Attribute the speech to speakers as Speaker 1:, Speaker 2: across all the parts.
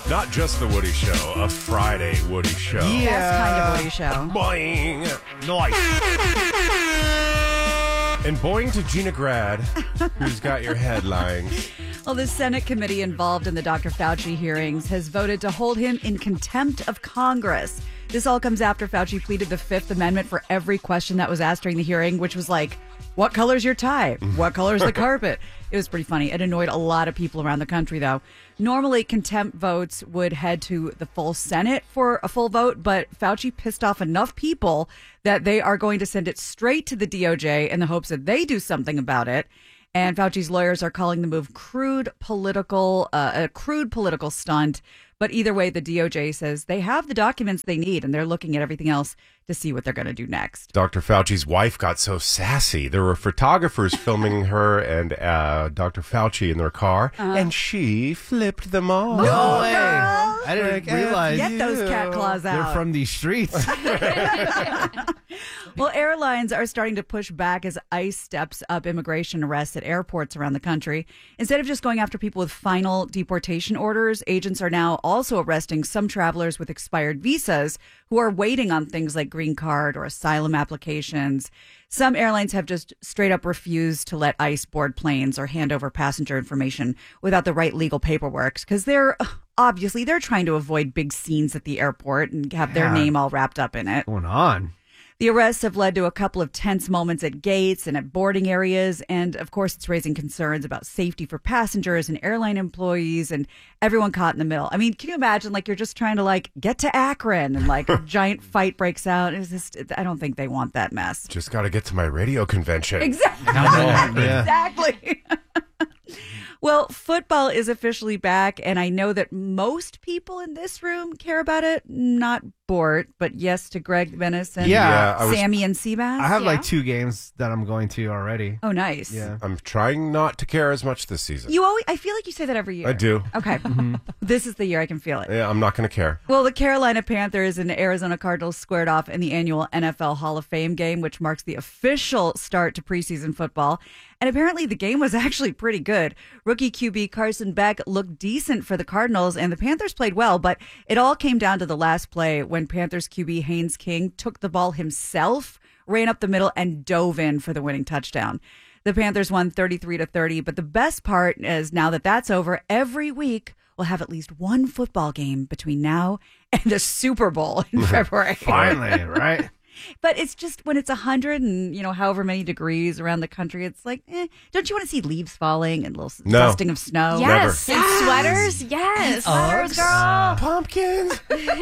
Speaker 1: Not just the Woody Show, a Friday Woody Show.
Speaker 2: Best kind of Woody Show.
Speaker 1: Boing.
Speaker 3: Nice.
Speaker 1: And boing to Gina Grad, who's got your headlines.
Speaker 2: Well, the Senate committee involved in the Dr. Fauci hearings has voted to hold him in contempt of Congress. This all comes after Fauci pleaded the Fifth Amendment for every question that was asked during the hearing, which was like, what color's your tie? What color's the carpet? It was pretty funny. It annoyed a lot of people around the country, though. Normally, contempt votes would head to the full Senate for a full vote, but Fauci pissed off enough people that they are going to send it straight to the DOJ in the hopes that they do something about it. And Fauci's lawyers are calling the move a crude political stunt. But either way, the DOJ says they have the documents they need, and they're looking at everything else to see what they're going to do next.
Speaker 1: Dr. Fauci's wife got so sassy. There were photographers filming her and Dr. Fauci in their car, and she flipped them off.
Speaker 3: No way.
Speaker 2: girl.
Speaker 3: I didn't realize.
Speaker 2: Get those cat claws out.
Speaker 3: They're from these streets.
Speaker 2: Well, airlines are starting to push back as ICE steps up immigration arrests at airports around the country. Instead of just going after people with final deportation orders, agents are now also arresting some travelers with expired visas who are waiting on things like green card or asylum applications. Some airlines have just straight up refused to let ICE board planes or hand over passenger information without the right legal paperwork because they're trying to avoid big scenes at the airport and have their name all wrapped up in it.
Speaker 3: What's going on?
Speaker 2: The arrests have led to a couple of tense moments at gates and at boarding areas. And of course, it's raising concerns about safety for passengers and airline employees and everyone caught in the middle. I mean, can you imagine you're just trying to get to Akron and a giant fight breaks out? It's just, I don't think they want that mess.
Speaker 1: Just got to get to my radio convention.
Speaker 2: Exactly.
Speaker 3: Yeah.
Speaker 2: Exactly. Well, football is officially back, and I know that most people in this room care about it. Not Bort, but yes to Greg Venice and Sammy and Seabass.
Speaker 3: I have 2 games that I'm going to already.
Speaker 2: Oh, nice.
Speaker 3: Yeah.
Speaker 1: I'm trying not to care as much this season.
Speaker 2: I feel like you say that every year.
Speaker 1: I do.
Speaker 2: Okay. This is the year I can feel it.
Speaker 1: Yeah, I'm not going to care.
Speaker 2: Well, the Carolina Panthers and Arizona Cardinals squared off in the annual NFL Hall of Fame game, which marks the official start to preseason football. And apparently the game was actually pretty good. Rookie QB Carson Beck looked decent for the Cardinals, and the Panthers played well, but it all came down to the last play when Panthers QB Haynes King took the ball himself, ran up the middle, and dove in for the winning touchdown. The Panthers won 33-30, but the best part is now that that's over, every week we'll have at least one football game between now and the Super Bowl in February.
Speaker 3: Finally, right?
Speaker 2: But it's just when it's 100 and, however many degrees around the country, it's don't you want to see leaves falling and a little dusting of snow?
Speaker 4: Yes.
Speaker 1: Never.
Speaker 4: And sweaters. Yes.
Speaker 2: Sweaters, girl.
Speaker 1: Pumpkins.
Speaker 5: Do you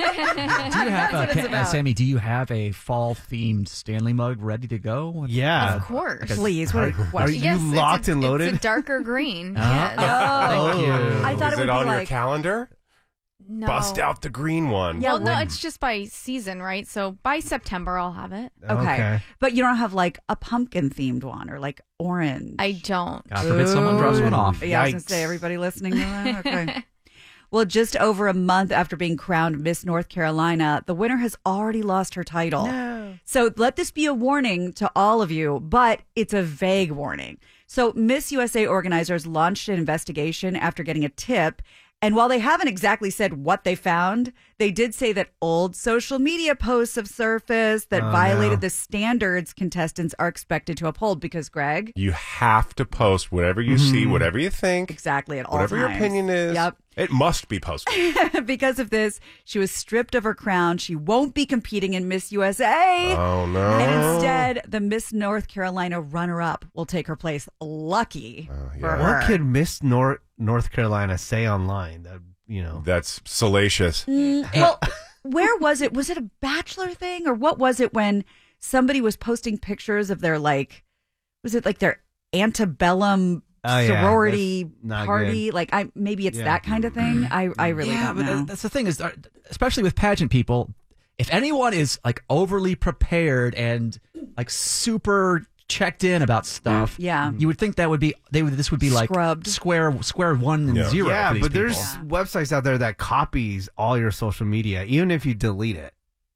Speaker 5: have Sammy? Do you have a fall-themed Stanley mug ready to go?
Speaker 3: Yeah.
Speaker 4: Of course.
Speaker 2: Please, what a
Speaker 3: Are
Speaker 2: question.
Speaker 3: you locked and loaded?
Speaker 4: It's a darker green.
Speaker 5: Oh.
Speaker 4: Yes.
Speaker 5: Thank you.
Speaker 2: I thought
Speaker 1: Is
Speaker 2: it would
Speaker 1: it on
Speaker 2: be
Speaker 1: your calendar?
Speaker 4: No.
Speaker 1: Bust out the green one.
Speaker 2: Yeah,
Speaker 4: Well, no, it's just by season, right? So by September, I'll have it.
Speaker 2: Okay. But you don't have a pumpkin themed one or orange.
Speaker 4: I don't.
Speaker 5: God forbid someone drops one off.
Speaker 2: Yeah, I was going to say, everybody listening to that? Okay. Well, just over a month after being crowned Miss North Carolina, the winner has already lost her title. No. So let this be a warning to all of you, but it's a vague warning. So Miss USA organizers launched an investigation after getting a tip. And while they haven't exactly said what they found, they did say that old social media posts have surfaced that violated the standards contestants are expected to uphold. Because, Greg,
Speaker 1: You have to post whatever you see, whatever you think.
Speaker 2: exactly at all
Speaker 1: Whatever your
Speaker 2: times.
Speaker 1: opinion is.
Speaker 2: Yep.
Speaker 1: It must be posted.
Speaker 2: Because of this, she was stripped of her crown. She won't be competing in Miss USA.
Speaker 1: Oh, no.
Speaker 2: And instead, the Miss North Carolina runner-up will take her place. Lucky for her.
Speaker 3: What could Miss North Carolina say online? That
Speaker 1: That's salacious.
Speaker 2: Well, where was it? Was it a Bachelor thing? Or what was it when somebody was posting pictures of their, was it their antebellum sorority
Speaker 3: that's not
Speaker 2: party? Maybe it's that kind of thing. I really don't know.
Speaker 5: That's the thing is, especially with pageant people, if anyone is overly prepared and super checked in about stuff,
Speaker 2: Yeah.
Speaker 5: you would think that would be this would be
Speaker 2: Scrubbed.
Speaker 5: square 1 and 0.
Speaker 3: Yeah,
Speaker 5: for these
Speaker 3: but there's
Speaker 5: people.
Speaker 3: websites out there that copies all your social media, even if you delete it.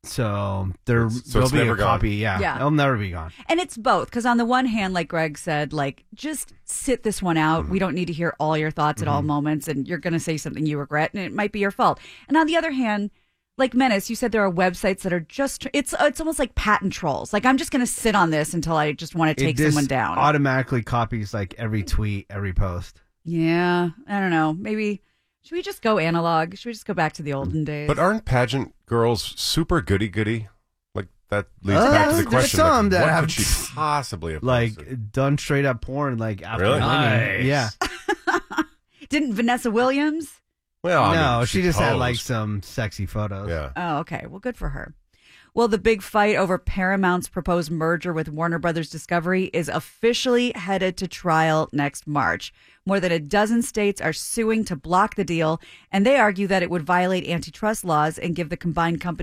Speaker 3: So there'll
Speaker 1: So it's
Speaker 3: be
Speaker 1: never
Speaker 3: a
Speaker 1: gone.
Speaker 3: copy. Yeah,
Speaker 2: Yeah.
Speaker 3: it'll never be gone.
Speaker 2: And it's both, because on the one hand, like Greg said, like, just sit this one out. We don't need to hear all your thoughts at all moments, and you're going to say something you regret, and it might be your fault. And on the other hand, like Menace, you said there are websites that are just, it's almost like patent trolls. Like, I'm just going to sit on this until I just want to take
Speaker 3: It just
Speaker 2: someone down.
Speaker 3: automatically copies like every tweet, every post.
Speaker 2: Yeah, I don't know. Maybe, should we just go analog? Should we just go back to the olden days?
Speaker 1: But aren't pageant girls super goody-goody? Like, that leads back to the
Speaker 3: there's
Speaker 1: question,
Speaker 3: some
Speaker 1: like,
Speaker 3: that
Speaker 1: what
Speaker 3: have
Speaker 1: could she possibly have posted?
Speaker 3: Like done straight up porn, like after
Speaker 1: Really?
Speaker 3: winning.
Speaker 5: Nice.
Speaker 3: Yeah.
Speaker 2: Didn't Vanessa Williams?
Speaker 1: Well, I
Speaker 3: no,
Speaker 1: mean,
Speaker 3: she just had like
Speaker 1: posed.
Speaker 3: some sexy photos.
Speaker 1: Yeah.
Speaker 2: Oh, okay. Well, good for her. Well, the big fight over Paramount's proposed merger with Warner Brothers Discovery is officially headed to trial next March. More than a dozen states are suing to block the deal, and they argue that it would violate antitrust laws and give the combined company